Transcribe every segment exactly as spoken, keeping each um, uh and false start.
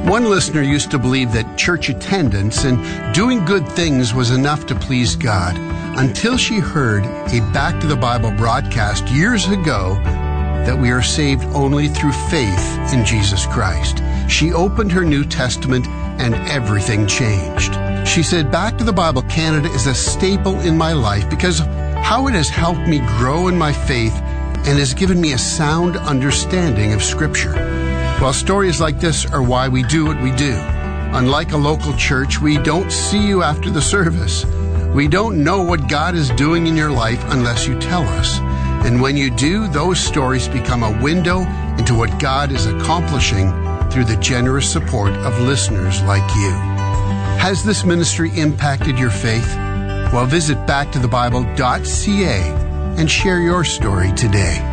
One listener used to believe that church attendance and doing good things was enough to please God until she heard a Back to the Bible broadcast years ago that we are saved only through faith in Jesus Christ. She opened her New Testament and everything changed. She said, Back to the Bible Canada is a staple in my life because of how it has helped me grow in my faith and has given me a sound understanding of Scripture. Well, stories like this are why we do what we do. Unlike a local church, we don't see you after the service. We don't know what God is doing in your life unless you tell us. And when you do, those stories become a window into what God is accomplishing through the generous support of listeners like you. Has this ministry impacted your faith? Well, visit back to the bible dot c a and share your story today.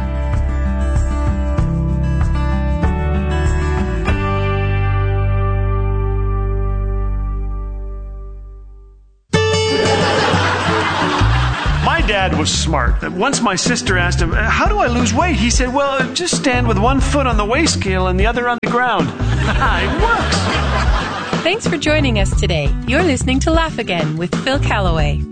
Dad was smart. Once my sister asked him, how do I lose weight? He said, well, just stand with one foot on the weigh scale and the other on the ground. It works. Thanks for joining us today. You're listening to Laugh Again with Phil Callaway.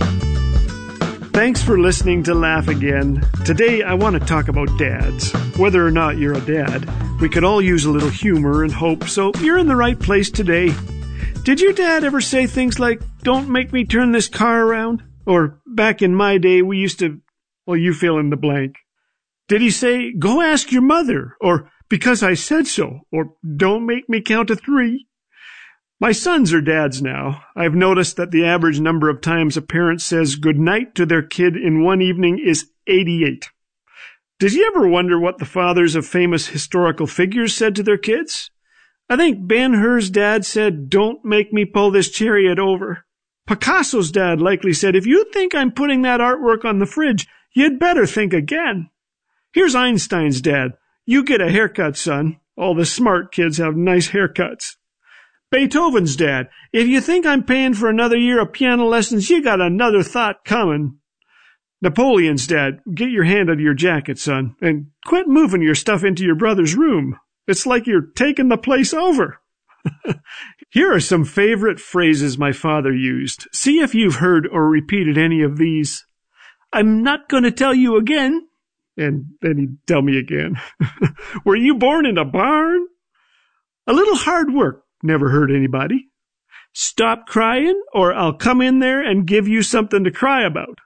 Thanks for listening to Laugh Again. Today I want to talk about dads. Whether or not you're a dad, we could all use a little humor and hope, so you're in the right place today. Did your dad ever say things like, don't make me turn this car around? Or, back in my day, we used to, well, you fill in the blank. Did he say, go ask your mother? Or, because I said so? Or, don't make me count to three? My sons are dads now. I've noticed that the average number of times a parent says goodnight to their kid in one evening is eighty-eight. Did you ever wonder what the fathers of famous historical figures said to their kids? I think Ben-Hur's dad said, don't make me pull this chariot over. Picasso's dad likely said, if you think I'm putting that artwork on the fridge, you'd better think again. Here's Einstein's dad. You get a haircut, son. All the smart kids have nice haircuts. Beethoven's dad. If you think I'm paying for another year of piano lessons, you got another thought coming. Napoleon's dad. Get your hand out of your jacket, son, and quit moving your stuff into your brother's room. It's like you're taking the place over. Here are some favorite phrases my father used. See if you've heard or repeated any of these. I'm not going to tell you again. And then he'd tell me again. Were you born in a barn? A little hard work never hurt anybody. Stop crying or I'll come in there and give you something to cry about.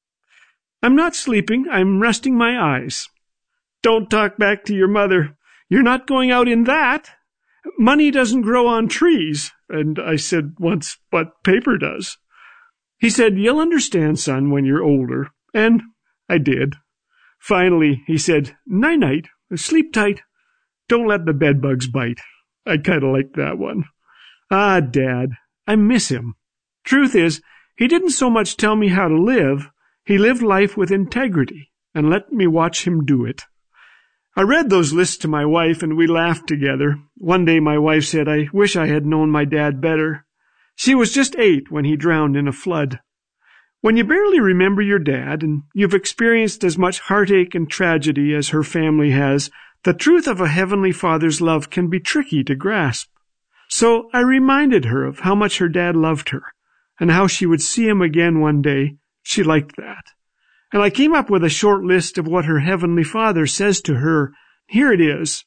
I'm not sleeping. I'm resting my eyes. Don't talk back to your mother. You're not going out in that. Money doesn't grow on trees. And I said once, but paper does. He said, you'll understand, son, when you're older. And I did. Finally, he said, night-night, sleep tight. Don't let the bedbugs bite. I kind of like that one. Ah, Dad, I miss him. Truth is, he didn't so much tell me how to live. He lived life with integrity and let me watch him do it. I read those lists to my wife, and we laughed together. One day my wife said, I wish I had known my dad better. She was just eight when he drowned in a flood. When you barely remember your dad, and you've experienced as much heartache and tragedy as her family has, the truth of a Heavenly Father's love can be tricky to grasp. So I reminded her of how much her dad loved her, and how she would see him again one day. She liked that. And I came up with a short list of what her Heavenly Father says to her. Here it is.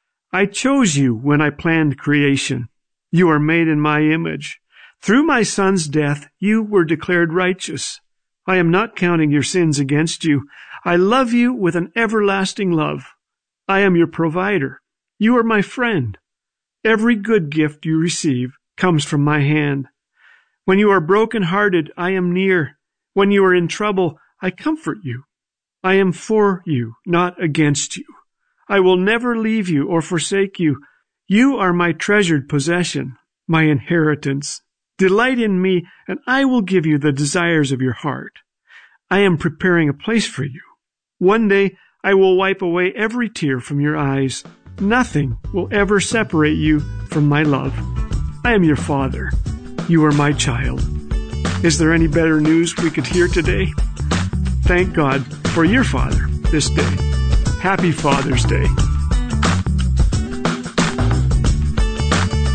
I chose you when I planned creation. You are made in my image. Through my son's death, you were declared righteous. I am not counting your sins against you. I love you with an everlasting love. I am your provider. You are my friend. Every good gift you receive comes from my hand. When you are broken-hearted, I am near. When you are in trouble, I comfort you. I am for you, not against you. I will never leave you or forsake you. You are my treasured possession, my inheritance. Delight in me, and I will give you the desires of your heart. I am preparing a place for you. One day I will wipe away every tear from your eyes. Nothing will ever separate you from my love. I am your father. You are my child. Is there any better news we could hear today? Thank God for your father this day. Happy Father's Day.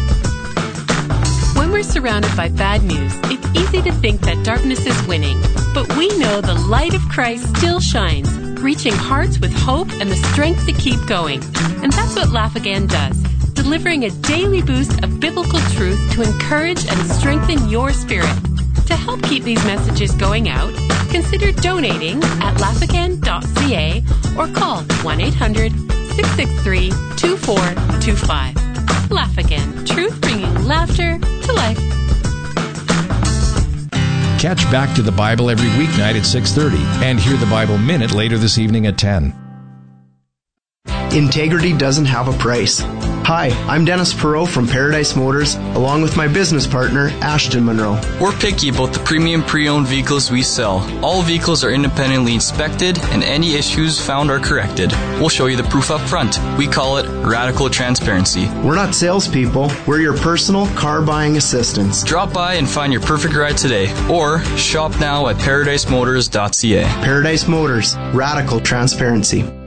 surrounded by bad news, it's easy to think that darkness is winning. But we know the light of Christ still shines, reaching hearts with hope and the strength to keep going. And that's what Laugh Again does, delivering a daily boost of biblical truth to encourage and strengthen your spirit. To help keep these messages going out, consider donating at laugh again dot c a or call one eight hundred six six three two four two five. Laugh Again, truth bringing laughter to life. Catch Back to the Bible every weeknight at six thirty and hear the Bible Minute later this evening at ten. Integrity doesn't have a price. Hi, I'm Dennis Perot from Paradise Motors, along with my business partner, Ashton Monroe. We're picky about the premium pre-owned vehicles we sell. All vehicles are independently inspected, and any issues found are corrected. We'll show you the proof up front. We call it radical transparency. We're not salespeople. We're your personal car buying assistants. Drop by and find your perfect ride today, or shop now at paradise motors dot c a. Paradise Motors, radical transparency.